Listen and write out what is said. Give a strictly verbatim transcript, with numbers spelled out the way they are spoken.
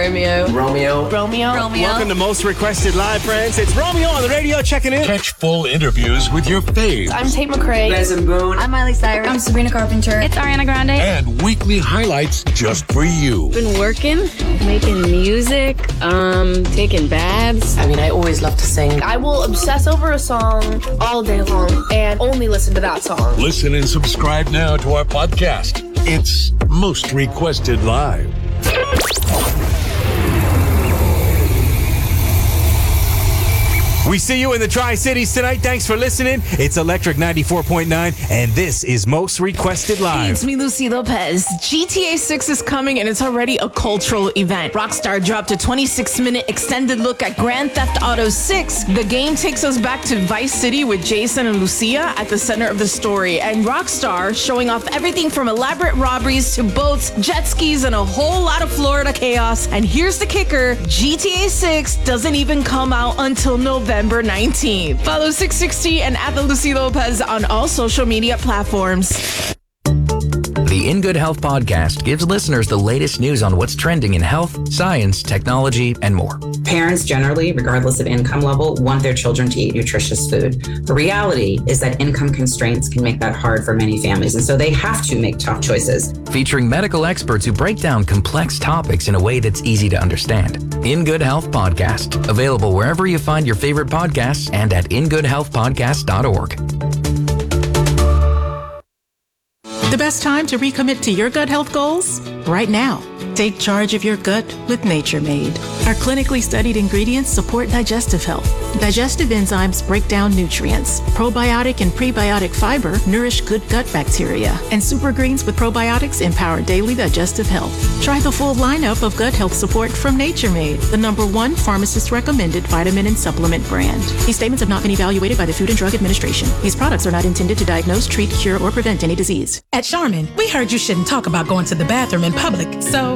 Romeo. Romeo. Romeo. Romeo. Welcome to Most Requested Live, friends. It's Romeo on the radio checking in. Catch full interviews with your faves. I'm Tate McRae. Benson Boone. I'm Miley Cyrus. I'm Sabrina Carpenter. It's Ariana Grande. And weekly highlights just for you. Been working, making music, um, taking baths. I mean, I always love to sing. I will obsess over a song all day long and only listen to that song. Listen and subscribe now to our podcast. It's Most Requested Live. We see you in the Tri-Cities tonight. Thanks for listening. It's Electric ninety-four point nine, and this is Most Requested Live. Hey, it's me, Lucy Lopez. G T A six is coming, and it's already a cultural event. Rockstar dropped a twenty-six minute extended look at Grand Theft Auto six. The game takes us back to Vice City with Jason and Lucia at the center of the story, and Rockstar showing off everything from elaborate robberies to boats, jet skis, and a whole lot of Florida chaos. And here's the kicker, G T A six doesn't even come out until November nineteenth. Follow six sixty and at the Lucy Lopez on all social media platforms. The In Good Health podcast gives listeners the latest news on what's trending in health, science, technology, and more. Parents generally, regardless of income level, want their children to eat nutritious food. The reality is that income constraints can make that hard for many families, and so they have to make tough choices. Featuring medical experts who break down complex topics in a way that's easy to understand. In Good Health podcast, available wherever you find your favorite podcasts and at in good health podcast dot org. The best time to recommit to your gut health goals? Right now. Take charge of your gut with Nature Made. Our clinically studied ingredients support digestive health. Digestive enzymes break down nutrients. Probiotic and prebiotic fiber nourish good gut bacteria. And super greens with probiotics empower daily digestive health. Try the full lineup of gut health support from Nature Made, the number one pharmacist recommended vitamin and supplement brand. These statements have not been evaluated by the Food and Drug Administration. These products are not intended to diagnose, treat, cure, or prevent any disease. At Charmin, we heard you shouldn't talk about going to the bathroom in public, so